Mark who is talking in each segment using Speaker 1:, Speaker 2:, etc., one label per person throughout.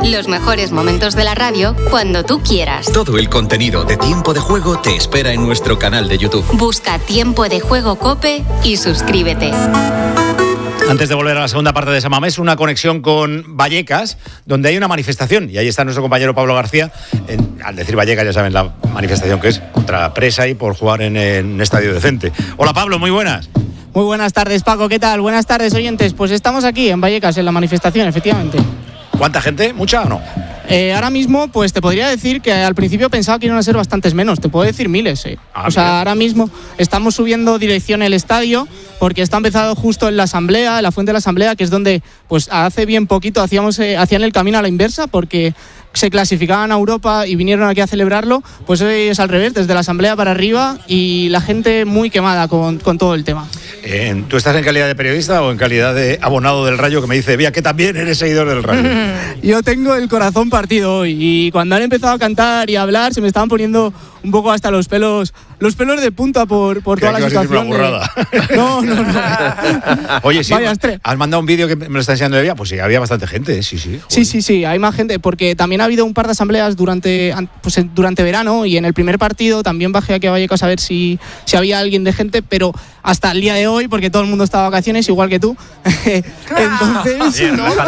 Speaker 1: Los mejores momentos de la radio cuando tú quieras.
Speaker 2: Todo el contenido de Tiempo de Juego te espera en nuestro canal de YouTube.
Speaker 1: Busca Tiempo de Juego COPE y suscríbete.
Speaker 3: Antes de volver a la segunda parte de Samamés, una conexión con Vallecas, donde hay una manifestación. Y ahí está nuestro compañero Pablo García. Al decir Vallecas, ya saben la manifestación que es contra Presa y por jugar en un estadio decente. Hola Pablo, muy buenas.
Speaker 4: Muy buenas tardes, Paco, ¿qué tal? Buenas tardes, oyentes. Pues estamos aquí en Vallecas, en la manifestación, efectivamente.
Speaker 3: ¿Cuánta gente? ¿Mucha o no?
Speaker 4: Ahora mismo, pues te podría decir que al principio pensaba que iban a ser bastantes menos. Te puedo decir miles, O sea, ahora mismo estamos subiendo dirección el estadio porque está empezado justo en la asamblea, en la fuente de la asamblea, que es donde, pues hace bien poquito hacían el camino a la inversa porque se clasificaban a Europa y vinieron aquí a celebrarlo. Pues hoy es al revés, desde la asamblea para arriba y la gente muy quemada con todo el tema.
Speaker 3: ¿Tú estás en calidad de periodista o en calidad de abonado del Rayo que me dice, Vía, que también eres seguidor del Rayo?
Speaker 4: Yo tengo el corazón partido hoy y cuando han empezado a cantar y a hablar se me estaban poniendo un poco hasta los pelos de punta por toda la situación.
Speaker 3: Una burrada.
Speaker 4: No.
Speaker 3: Oye, sí, has mandado un vídeo que me lo está enseñando Vía, pues sí, había bastante gente, sí. Joder.
Speaker 4: Sí, hay más gente porque también ha habido un par de asambleas durante verano y en el primer partido también bajé aquí a Vallecas a ver si había alguien de gente, pero hasta el día de hoy, porque todo el mundo está de vacaciones, igual que tú. Entonces...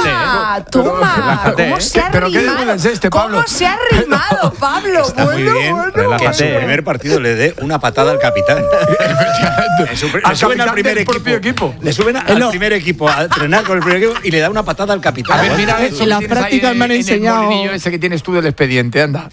Speaker 5: Toma. ¿Cómo se ha
Speaker 6: ¿Pero qué
Speaker 5: rimado?
Speaker 6: es este, Pablo?
Speaker 5: ¿Cómo se ha rimado, Pablo?
Speaker 3: Está muy bien que en su primer partido le dé una patada al capitán. Le suben al primer equipo. Le suben al primer equipo a entrenar con el primer equipo y le da una patada al capitán.
Speaker 6: A ver, mira eso.
Speaker 4: En las prácticas me han enseñado...
Speaker 6: En el molinillo ese que tienes tú del expediente, anda.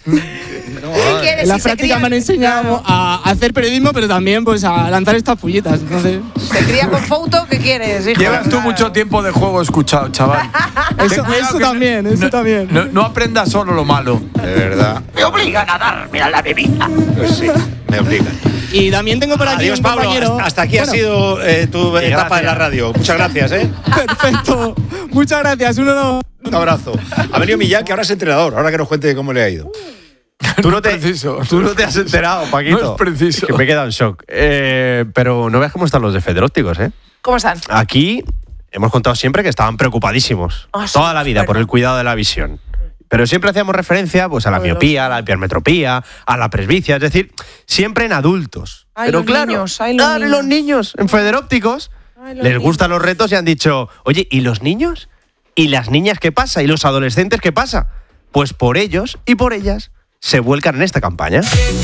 Speaker 4: En la práctica me han enseñado a hacer periodismo, pero también pues a lanzar estas pullitas. Entonces...
Speaker 5: ¿Te cría con foto? ¿Qué quieres, hijo?
Speaker 6: Llevas tú mucho tiempo de juego escuchado, chaval.
Speaker 4: Eso también.
Speaker 6: No aprendas solo lo malo.
Speaker 3: De verdad.
Speaker 7: Me obligan a darme a la bebida.
Speaker 3: Pues sí, me obligan.
Speaker 4: Y también tengo por aquí
Speaker 3: Adiós,
Speaker 4: un
Speaker 3: Pablo.
Speaker 4: compañero.
Speaker 3: Hasta aquí ha sido tu etapa en la radio. Muchas gracias,
Speaker 4: Perfecto. Muchas gracias.
Speaker 3: Un abrazo. Ha venido Millán, que ahora es entrenador. Ahora que nos cuente cómo le ha ido.
Speaker 8: Tú no te has enterado, Paquito.
Speaker 6: No es preciso.
Speaker 8: Es que me he quedado en shock. Pero no veas cómo están los de Federópticos, ¿eh?
Speaker 5: ¿Cómo están?
Speaker 8: Aquí hemos contado siempre que estaban preocupadísimos toda la vida por el cuidado de la visión. Pero siempre hacíamos referencia pues, a la miopía, a la hipermetropía, a la presbicia, es decir, siempre en adultos. Pero claro, los niños en Federópticos les gustan los retos y han dicho, oye, ¿y los niños? ¿Y las niñas qué pasa? ¿Y los adolescentes qué pasa? Pues por ellos y por ellas se vuelcan en esta campaña.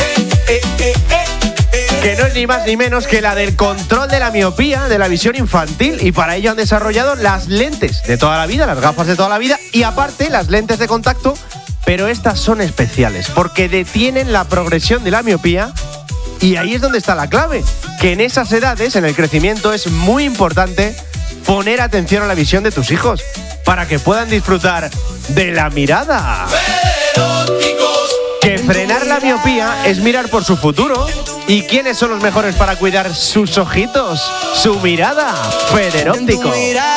Speaker 8: Que no es ni más ni menos que la del control de la miopía, de la visión infantil, y para ello han desarrollado las lentes de toda la vida, las gafas de toda la vida, y aparte las lentes de contacto, pero estas son especiales, porque detienen la progresión de la miopía, y ahí es donde está la clave, que en esas edades, en el crecimiento, es muy importante poner atención a la visión de tus hijos, para que puedan disfrutar de la mirada. Que frenar la miopía es mirar por su futuro. ¿Y quiénes son los mejores para cuidar sus ojitos? Su mirada. Federóptico.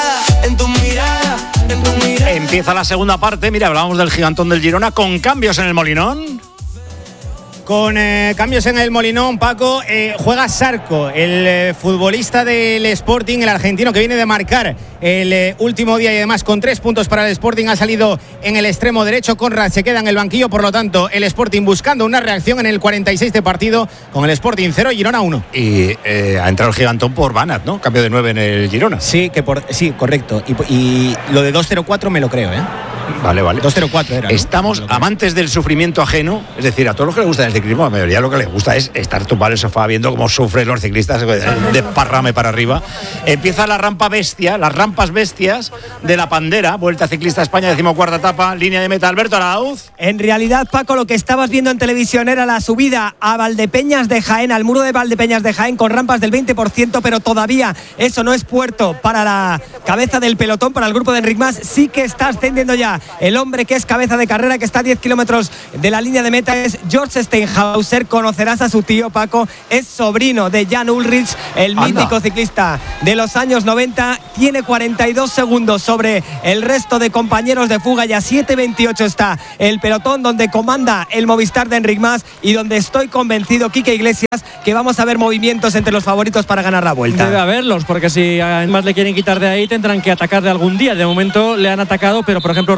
Speaker 3: Empieza la segunda parte. Mira, hablábamos del gigantón del Girona con cambios en el Molinón.
Speaker 9: Con cambios en el Molinón, Paco, juega Sarco, el futbolista del Sporting, el argentino que viene de marcar el último día y además con 3 puntos para el Sporting, ha salido en el extremo derecho. Conrad se queda en el banquillo, por lo tanto el Sporting buscando una reacción en el 46 de partido con el Sporting 0 y Girona 1.
Speaker 3: Y ha entrado el gigantón por Banat, ¿no? Cambio de 9 en el Girona.
Speaker 9: Sí, correcto. Y lo de 2-0-4 me lo creo, ¿eh?
Speaker 3: Vale.
Speaker 9: 2-0-4 era, ¿no?
Speaker 3: Estamos amantes del sufrimiento ajeno, es decir, a todos los que les gusta el ciclismo, a la mayoría lo que les gusta es estar tumbado en el sofá viendo cómo sufren los ciclistas de parrame para arriba. Empieza la rampa bestia, las rampas bestias de la Pandera, Vuelta Ciclista España, 14ª etapa, línea de meta. Alberto Arauz.
Speaker 10: En realidad, Paco, lo que estabas viendo en televisión era la subida a Valdepeñas de Jaén, al muro de Valdepeñas de Jaén, con rampas del 20%, pero todavía eso no es puerto para la cabeza del pelotón, para el grupo de Enric Mas. Sí que está ascendiendo ya el hombre que es cabeza de carrera, que está a 10 kilómetros de la línea de meta, es George Steinhauser. Conocerás a su tío, Paco, es sobrino de Jan Ullrich, el mítico ciclista de los años 90. Tiene 42 segundos sobre el resto de compañeros de fuga y a 7.28 está el pelotón, donde comanda el Movistar de Enric Mas y donde estoy convencido, Quique Iglesias, que vamos a ver movimientos entre los favoritos para ganar la Vuelta.
Speaker 11: Debe haberlos, porque si además le quieren quitar de ahí tendrán que atacar de algún día. De momento le han atacado, pero por ejemplo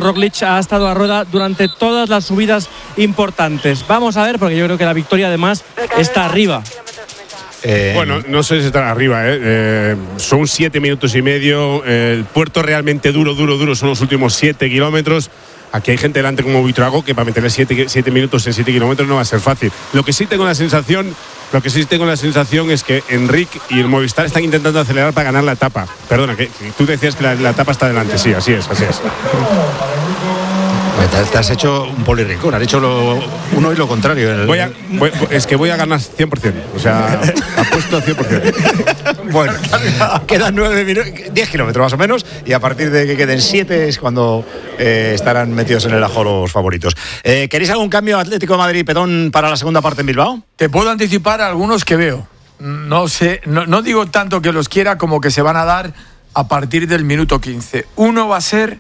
Speaker 11: Roglic ha estado a rueda durante todas las subidas importantes. Vamos a ver, porque yo creo que la victoria además está arriba.
Speaker 12: Bueno, no sé si están arriba, son 7 minutos y medio. El puerto realmente duro son los últimos 7 kilómetros. Aquí hay gente delante como Buitrago que para meterle 7 minutos en 7 kilómetros no va a ser fácil. Lo que sí tengo la sensación es que Enric y el Movistar están intentando acelerar para ganar la etapa. Perdona, que tú decías que la etapa está delante. Sí, así es.
Speaker 3: Te has hecho un polirrincón, has hecho uno y lo contrario.
Speaker 12: Es que voy a ganar 100%. O sea, apuesto 100%.
Speaker 3: Bueno, quedan 9 minutos, 10 kilómetros más o menos, y a partir de que queden 7 es cuando estarán metidos en el ajo los favoritos. ¿Queréis algún cambio Atlético de Madrid, Petón, para la segunda parte en Bilbao?
Speaker 6: Te puedo anticipar algunos que veo. No sé, no digo tanto que los quiera como que se van a dar a partir del minuto 15. Uno va a ser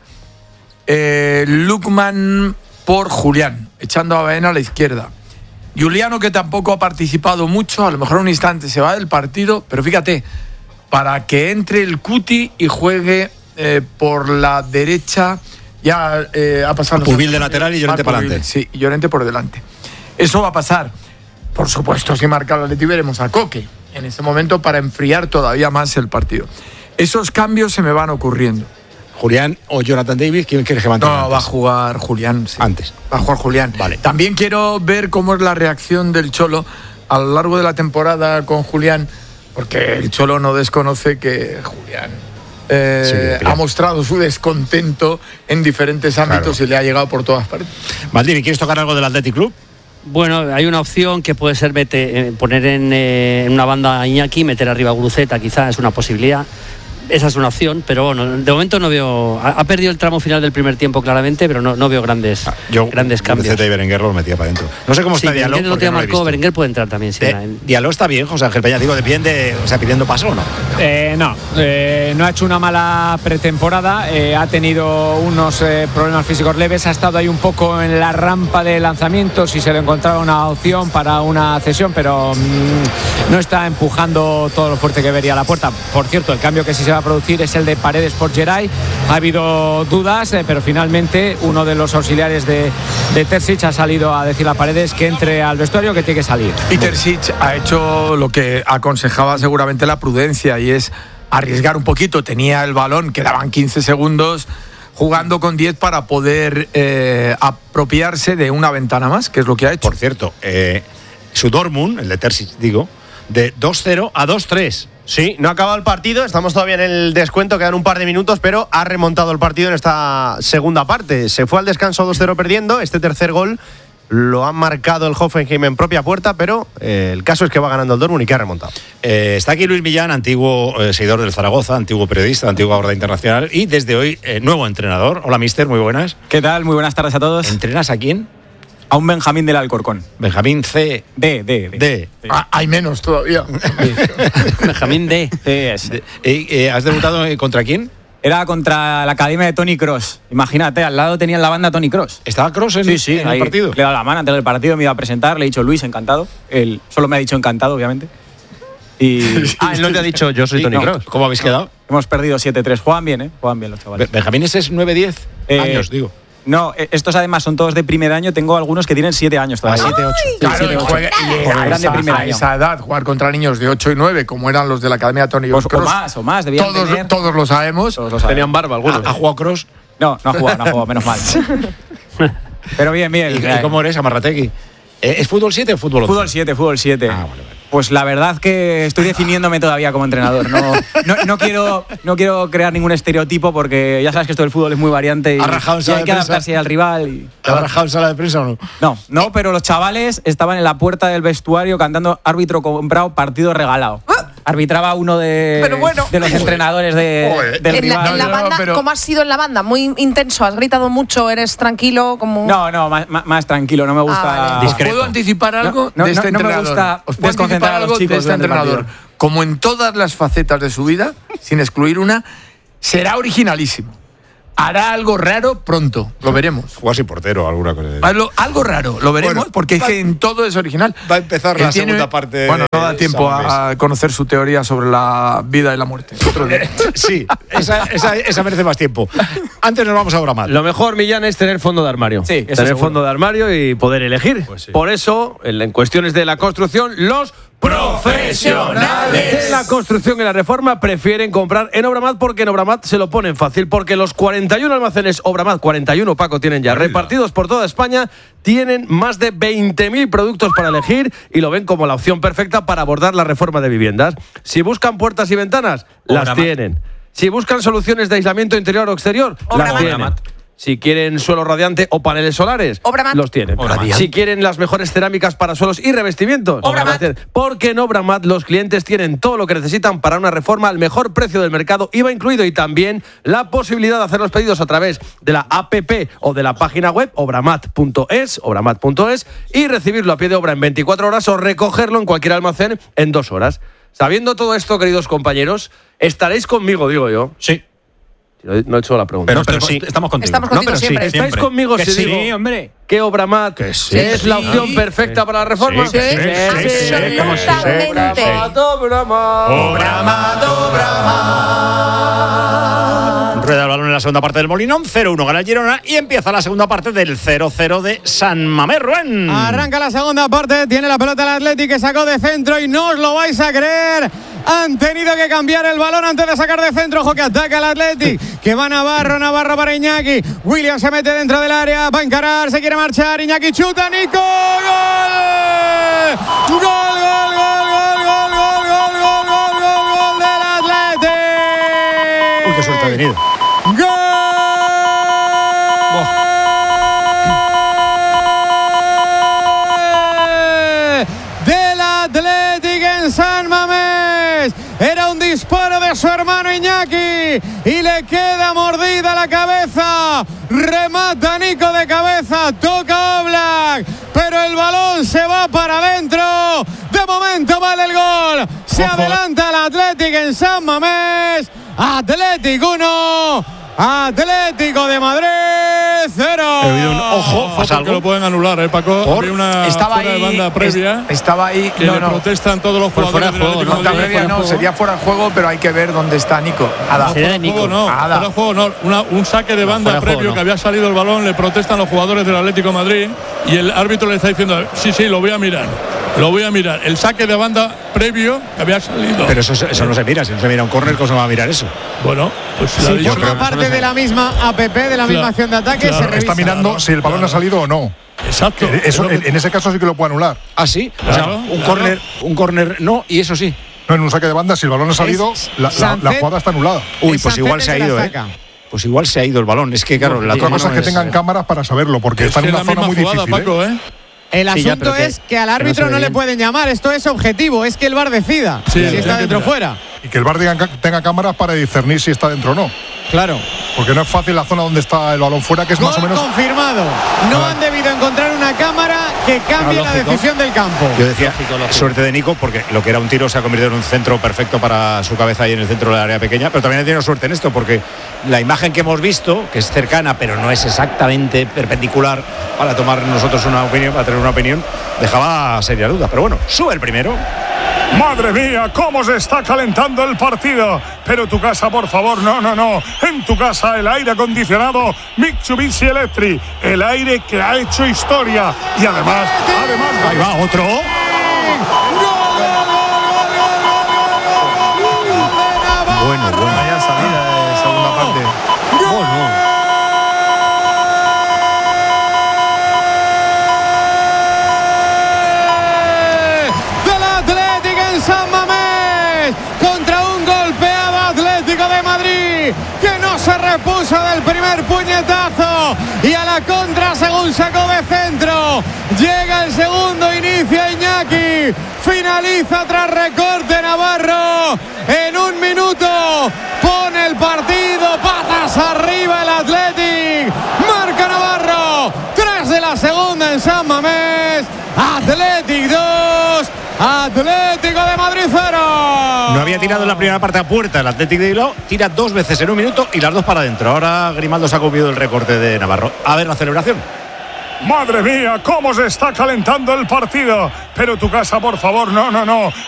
Speaker 6: Lukman por Julián, echando a Baena a la izquierda. Juliano, que tampoco ha participado mucho, a lo mejor un instante se va del partido, pero fíjate, para que entre el Cuti y juegue por la derecha, ya ha pasado.
Speaker 3: Pubil de lateral y Llorente para adelante.
Speaker 6: Sí, y Llorente por delante. Eso va a pasar. Por supuesto, si marca el Atleti veremos a Coque en ese momento para enfriar todavía más el partido. Esos cambios se me van ocurriendo.
Speaker 3: Julián o Jonathan Davis, ¿quién quieres que mantenga?
Speaker 6: No, va a jugar Julián. Sí.
Speaker 3: Antes.
Speaker 6: Va a jugar Julián.
Speaker 3: Vale.
Speaker 6: También quiero ver cómo es la reacción del Cholo a lo largo de la temporada con Julián, porque el Cholo no desconoce que Julián ha mostrado su descontento en diferentes ámbitos y le ha llegado por todas partes.
Speaker 3: Maldini, ¿quieres tocar algo del Athletic Club?
Speaker 13: Bueno, hay una opción que puede ser poner en una banda a Iñaki, meter arriba a Guruceta, quizás es una posibilidad. Esa es una opción, pero bueno, de momento no veo. Ha perdido el tramo final del primer tiempo claramente, pero no veo grandes cambios.
Speaker 3: Zeta y Berenguer lo metía para adentro. No sé cómo está Diallo.
Speaker 13: Berenguer lo que marcó, Berenguer puede entrar también. Sí,
Speaker 3: Diallo está bien, José Ángel Peña, digo, depende, o sea, pidiendo paso o no.
Speaker 14: No ha hecho una mala pretemporada, ha tenido unos problemas físicos leves, ha estado ahí un poco en la rampa de lanzamiento, si se le encontraba una opción para una cesión, pero no está empujando todo lo fuerte que vería a la puerta. Por cierto, el cambio que sí se va a producir es el de Paredes por Geray. Ha habido dudas, pero finalmente uno de los auxiliares de Terzic ha salido a decirle a Paredes que entre al vestuario, que tiene que salir.
Speaker 6: Y Terzic ha hecho lo que aconsejaba seguramente la prudencia, y es arriesgar un poquito. Tenía el balón, quedaban 15 segundos, jugando con 10 para poder apropiarse de una ventana más, que es lo que ha hecho.
Speaker 3: Por cierto, su Dortmund, el de Terzic, digo, de 2-0 a 2-3.
Speaker 8: Sí, no ha acabado el partido, estamos todavía en el descuento, quedan un par de minutos, pero ha remontado el partido en esta segunda parte. Se fue al descanso 2-0 perdiendo, este tercer gol lo ha marcado el Hoffenheim en propia puerta, pero el caso es que va ganando el Dortmund y que ha remontado.
Speaker 3: Está aquí Luis Millán, antiguo seguidor del Zaragoza, antiguo periodista, antiguo abordador internacional y desde hoy nuevo entrenador. Hola, mister, muy buenas.
Speaker 15: ¿Qué tal? Muy buenas tardes a todos.
Speaker 3: ¿Entrenas a quién?
Speaker 15: A un Benjamín del Alcorcón.
Speaker 3: Benjamín C.
Speaker 15: D.
Speaker 6: Hay menos todavía.
Speaker 13: Benjamín D.
Speaker 3: ¿Has debutado contra quién?
Speaker 15: Era contra la academia de Tony Cross. Imagínate, al lado tenían la banda Tony Cross.
Speaker 3: ¿Estaba Cross en el partido?
Speaker 15: Le he dado la mano antes del partido, me iba a presentar, le he dicho Luis, encantado. Él solo me ha dicho encantado, obviamente. Y
Speaker 8: él no te ha dicho yo soy Tony Cross.
Speaker 3: ¿Cómo habéis quedado?
Speaker 15: Hemos perdido 7-3. Juegan bien, Juegan bien los chavales.
Speaker 3: Benjamín es 9-10 años, digo.
Speaker 15: No, estos además son todos de primer año. Tengo algunos que tienen 7 años todavía.
Speaker 3: 7-8.
Speaker 6: Claro, eran de primer año. A esa edad, jugar contra niños de 8 y 9, como eran los de la Academia Tony Cross.
Speaker 15: O más, debían tener.
Speaker 6: Todos lo sabemos.
Speaker 8: Tenían barba algunos.
Speaker 3: ¿Ha jugado Cross?
Speaker 15: No ha jugado, menos mal. Pero bien.
Speaker 3: ¿Y cómo eres, Amarrategui? ¿Es fútbol 7 o fútbol 11?
Speaker 15: Fútbol 7.
Speaker 3: Vale.
Speaker 15: Pues la verdad que estoy definiéndome todavía como entrenador. No quiero crear ningún estereotipo, porque ya sabes que esto del fútbol es muy variante y hay que adaptarse al rival.
Speaker 3: ¿Te has rajado en sala de prensa o no?
Speaker 15: No, pero los chavales estaban en la puerta del vestuario cantando árbitro comprado, partido regalado. Arbitraba uno de los entrenadores del rival.
Speaker 5: En la banda, ¿cómo has sido en la banda? ¿Muy intenso? ¿Has gritado mucho? ¿Eres tranquilo? Como...
Speaker 15: No, más tranquilo. No me gusta...
Speaker 6: ¿Os puedo anticipar algo de este entrenador?
Speaker 15: No me gusta
Speaker 6: desconcentrar a los chicos de este entrenador. Como en todas las facetas de su vida, sin excluir una, será originalísimo. hará algo raro pronto. Lo veremos.
Speaker 3: Juega sin portero, alguna cosa.
Speaker 6: Algo raro, lo veremos, porque es que en todo es original.
Speaker 3: Va a empezar la segunda parte.
Speaker 6: Bueno, no da tiempo a conocer su teoría sobre la vida y la muerte.
Speaker 3: Sí, esa merece más tiempo. Antes nos vamos a Obramat.
Speaker 16: Lo mejor, Millán, es tener fondo de armario.
Speaker 15: Sí, eso
Speaker 16: tener
Speaker 15: seguro.
Speaker 16: fondo de armario y poder elegir.
Speaker 3: Pues sí.
Speaker 16: Por eso, en cuestiones de la construcción, los profesionales de la construcción y la reforma prefieren comprar en Obramat, porque en Obramat se lo ponen fácil, porque los 41 almacenes Obramat, 41, Paco, tienen ya repartidos por toda España, tienen más de 20.000 productos para elegir y lo ven como la opción perfecta para abordar la reforma de viviendas. Si buscan puertas y ventanas, las tienen. Si buscan soluciones de aislamiento interior o exterior, las tienen. Si quieren suelo radiante o paneles solares, los tienen. Si quieren las mejores cerámicas para suelos y revestimientos, porque en Obramat los clientes tienen todo lo que necesitan para una reforma al mejor precio del mercado, IVA incluido, y también la posibilidad de hacer los pedidos a través de la app o de la página web obramat.es y recibirlo a pie de obra en 24 horas o recogerlo en cualquier almacén en 2 horas. Sabiendo todo esto, queridos compañeros, estaréis conmigo, digo yo.
Speaker 3: Sí.
Speaker 16: No he hecho la pregunta.
Speaker 3: Pero sí, estamos contigo.
Speaker 5: Estamos contigo siempre.
Speaker 16: ¿Estáis conmigo si digo
Speaker 15: hombre,
Speaker 16: que Obramat es la opción perfecta para la reforma?
Speaker 5: Sí, absolutamente.
Speaker 3: Obramat. Rueda el balón en la segunda parte del Molinón, 0-1 gana el Girona y empieza la segunda parte del 0-0 de San Mamés. Rubén.
Speaker 10: Arranca la segunda parte, tiene la pelota el Athletic, que sacó de centro y no os lo vais a creer. Han tenido que cambiar el balón antes de sacar de centro. Ojo que ataca el Athletic, que va Navarro para Iñaki. William se mete dentro del área, va a encarar, se quiere marchar. Iñaki chuta, Nico, ¡gol! ¡Gol del Athletic!
Speaker 3: Uy, qué suerte ha venido.
Speaker 10: ¡Gol! Del Athletic en San Mamés. Era un disparo de su hermano Iñaki y le queda mordida la cabeza. Remata Nico de cabeza, toca Oblak, pero el balón se va para adentro. De momento vale el gol. Se adelanta el Athletic en San Mamés. Athletic 1, Atlético de Madrid 0.
Speaker 3: He oído un ojo,
Speaker 12: porque lo pueden anular, Paco. Había una
Speaker 6: estaba
Speaker 12: fuera
Speaker 6: ahí,
Speaker 12: de banda previa.
Speaker 6: Estaba ahí.
Speaker 12: Que le protestan todos los jugadores del Atlético de Madrid.
Speaker 6: Sería fuera de juego, pero hay que ver dónde está Nico.
Speaker 12: Fuera de juego no. Un saque de banda previo que había salido el balón, le protestan los jugadores del Atlético de Madrid y el árbitro le está diciendo, sí, lo voy a mirar. Lo voy a mirar. El saque de banda previo que había salido.
Speaker 3: Pero eso no se mira. Si no se mira un córner, ¿cómo se va a mirar eso?
Speaker 12: Bueno, pues
Speaker 10: si forma parte de la misma APP, de la misma acción de ataque, se revisa.
Speaker 17: Está mirando si el balón ha salido o no.
Speaker 12: Exacto.
Speaker 17: Eso, en ese caso sí que lo puede anular.
Speaker 3: ¿Ah, sí? O sea, un córner no, y eso sí.
Speaker 17: No, en un saque de banda, si el balón ha salido, la jugada está anulada.
Speaker 3: Uy, pues igual se ha ido, Pues igual se ha ido el balón. Es que, claro, la
Speaker 17: otra cosa es que tengan cámaras para saberlo, porque está en una zona muy difícil.
Speaker 12: Paco,
Speaker 10: El asunto es que al árbitro no le pueden llamar. Esto es objetivo, es que el VAR decida si está dentro o fuera.
Speaker 17: Y que el VAR tenga cámaras para discernir si está dentro o no.
Speaker 10: Claro.
Speaker 17: Porque no es fácil la zona donde está el balón fuera, que es
Speaker 10: Gol
Speaker 17: más o menos.
Speaker 10: Confirmado. No han debido encontrar una cámara que cambie la decisión del campo.
Speaker 3: Yo decía, suerte de Nico, porque lo que era un tiro se ha convertido en un centro perfecto para su cabeza ahí en el centro del área pequeña, pero también ha tenido suerte en esto, porque la imagen que hemos visto, que es cercana, pero no es exactamente perpendicular para tomar nosotros una opinión, para tener una opinión, dejaba seria duda. Pero bueno, sube el primero.
Speaker 18: Madre mía, cómo se está calentando el partido. Pero tu casa, por favor, no. En tu casa el aire acondicionado Mitsubishi Electric, el aire que ha hecho historia. Y además
Speaker 3: ahí va otro. Bueno,
Speaker 6: vaya salida de segunda parte.
Speaker 10: Del Atlético en San Mamés contra un golpeado Atlético de Madrid que no se repuso del primer puñetazo y a la contra según sacó de centro. Llega el segundo, inicia Iñaki, finaliza tras recorte Navarro. En un minuto pone el partido patas arriba el Athletic. Marca Navarro, 3 de la segunda en San Mamés. Athletic 2, Atlético de Madrid 0.
Speaker 3: No No había tirado en la primera parte a puerta el Athletic de Bilbao, tira 2 veces en 1 minuto y las 2 para adentro. Ahora Grimaldo se ha comido el recorte de Navarro. A ver la celebración.
Speaker 18: Madre mía, cómo se está calentando el partido. Pero tu casa, por favor, no.